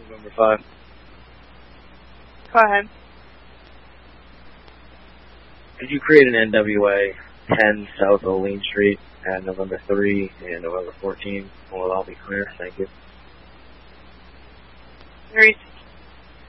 November 5. Go ahead. Could you create an NWA 10 South Olean Street at November 3 and November 14? Will it all be clear? Thank you. Very